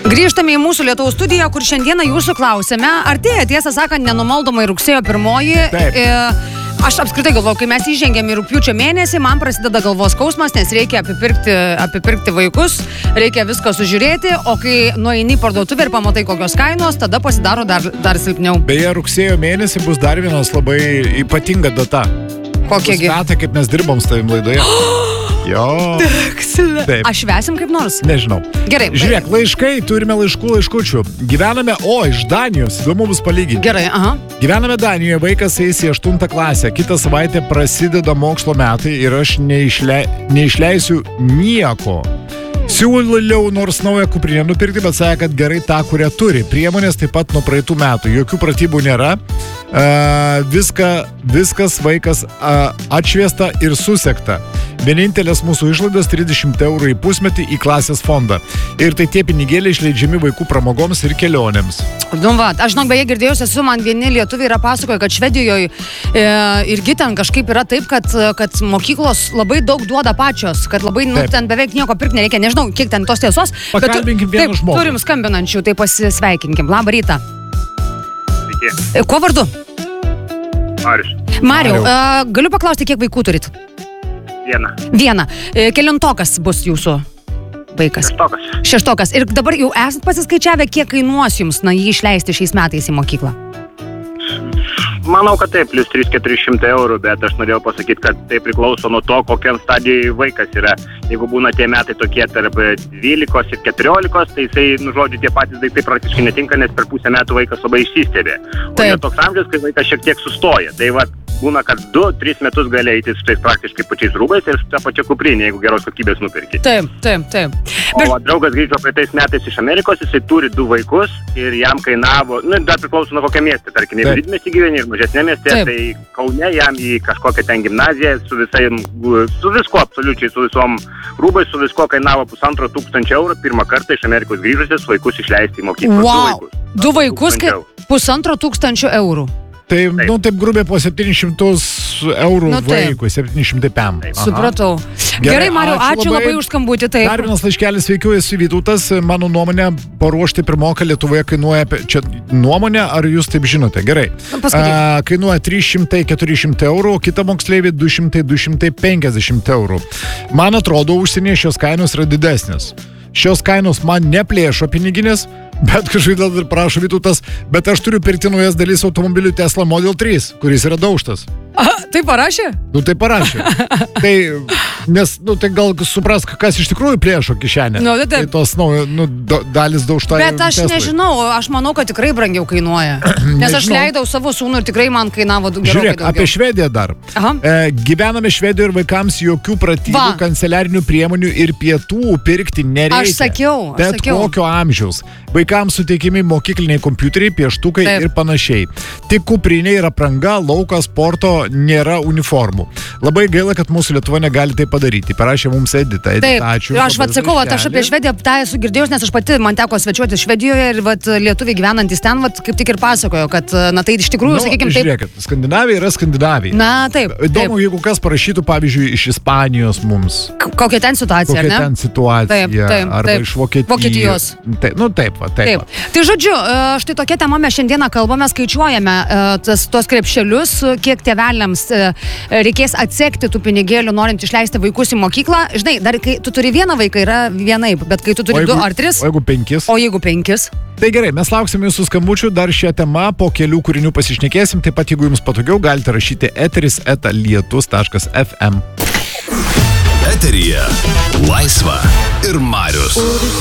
Grįžtame į mūsų Lietuvos studiją, kur šiandieną jūsų klausėme. Artėja, tiesą sakant, nenumaldomai rugsėjo 1. Aš apskritai galvoju, kai mes įžengėm į rugpjūčio mėnesį, man prasideda galvos skausmas, nes reikia apipirkti vaikus, reikia viską sužiūrėti, o kai nueini į parduotuvę ir pamatai kokios kainos, tada pasidaro dar silpniau. Beje, rugsėjo mėnesį bus dar vienas labai ypatinga data. Kokiegi? Metai, kaip mes dirbom su tavim laidoje. Jo. Taip. Aš švesim kaip nors? Nežinau. Gerai. Žiūrėk, laiškai, turime laiškučių. Gyvename, iš Danijos, įdomu bus palyginti. Gerai, aha. Gyvename Danijoje, vaikas eis į 8 klasę, kitą savaitę prasideda mokslo metai ir aš neišleisiu nieko. Siūliau nors naują kuprinę nupirkti, bet sakė, kad gerai tą, kurią turi. Priemonės taip pat nuo praeitų metų. Jokių pratybų nėra. Viskas vaikas atšviesta ir susekta. Vienintelės mūsų išlaidos 30 eurų į pusmetį į klasės fondą. Ir tai tie pinigėliai išleidžiami vaikų pramogoms ir kelionėms. Nu va, aš žinok, beje girdėjus esu, man vieni lietuviai yra pasakoję, kad Švedijoje irgi ten kažkaip yra taip, kad mokyklos labai daug duoda pačios, kad labai, ten beveik nieko pirkti nereikia, nežinau, kiek ten tos tiesos. Pakalbinkim vieną žmogų. Turim skambinančių, tai pasisveikinkim. Labą rytą. Sveiki. Kuo vardu? Mariau, galiu paklausti, kiek vaikų turit? Vieną. Kelintokas bus jūsų vaikas? Šeštokas. Ir dabar jau esat pasiskaičiavę, kiek kainuos jums jį išleisti šiais metais į mokyklą? Manau, kad taip, plus 300-400 eurų, bet aš norėjau pasakyti, kad tai priklauso nuo to, kokiam stadijoje vaikas yra. Jeigu būna tie metai tokie tarp 12 ir 14, tai jisai, žodžiu, tie patys daiktai praktiškai netinka, nes per pusę metų vaikas labai išsistebė. O jau toks amžius, kai vaikas šiek tiek sustoja. Tai va, būna, kad 2-3 metus gali eiti su tais praktiškai pačiais rūbais ir tą pačią kuprinę, jeigu geros kokybės nupirki. Taip. O draugas grįžo praeitais metais iš Amerikos, jisai turi 2 vaikus ir jam kainavo, dar priklauso nuo kokią miestą, tarkim, jeigu didmiestį gyveni ir mažesnė miestė, tai Kaune jam į kažkokią ten gimnaziją su visko, absoliučiai su visom rūbais, su visko kainavo 1500 eurų pirmą kartą iš Amerikos grįžusius vaikus išleisti į mokyklą. Wow, 2 vaikus 1500 eurų. Tai, taip grubiai po 700 eurų vaikui, 705. Supratau. Gerai, Mariau, ačiū labai už skambutį. Dar vienas laiškelis, sveikiu, esu Vytautas. Mano nuomonė, paruošti pirmoką Lietuvoje kainuoja, čia nuomonė, ar jūs taip žinote? Gerai. Kainuoja 300-400 eurų, kita moksleivė 200-250 eurų. Man atrodo, užsienyje šios kainos yra didesnės. Šios kainos man neplėšo piniginės, bet kažkaip dar prašo Vytautas, bet aš turiu pirkti naujas dalis automobilių Tesla Model 3, kuris yra daužtas. Tai parašė? Tai parašė. Nes, tai gal supras, kas iš tikrųjų plėšo kišenę. Tai tos, dalis daužta. Bet aš nežinau, aš manau, kad tikrai brangiau kainuoja. Nes aš leidau savo sūnų ir tikrai man kainavo gerokai daugiau. Žiūrėk, apie Švediją dar. Gyvename Švedijoje ir vaikams jokių pratybų, kanceliarinių priemonių ir pietų pirkti nereikia. Aš sakiau. Bet kokio amžiaus. Vaikams suteikimi mokykliniai kompiuteriai, pieštukai ir panašiai. Tik kuprinė ir apranga, laukas, sporto nėra uniformų. Labai gaila, kad mūsų Lietuva negali tai padaryti. Parašė mums Edita. Ačiū. Aš sakau, aš apie Švediją tą esu girdėjus, nes aš pati man teko svečiuoti Švedijoje ir lietuviai gyvenantys ten kaip tik ir pasakojo, kad tai iš tikrųjų, sakykime, taip. Žiūrėkit, Skandinavija yra Skandinavija. Na, taip. Įdomu, jeigu kas parašytų, pavyzdžiui, iš Ispanijos mums. Kokia ten situacija, ne? Kokia ten situacija. Arba iš Vokietijos. Taip. Tai žodžiu, štai tokia tema mes šiandieną kalbame, skaičiuojame tos krepšelius, kiek tėveliams reikės atsekti tų pinigėlių, norint išleisti vaikus į mokyklą. Žinai, dar kai tu turi vieną vaiką, yra vienaip, bet kai tu turi 2 ar 3. O jeigu 5? Tai gerai, mes lauksim jūsų skambučių, dar šią temą po kelių kūrinių pasišnekėsim, taip pat jeigu jums patogiau, galite rašyti eteris@lietus.fm. Eteryje Laisva ir Marius.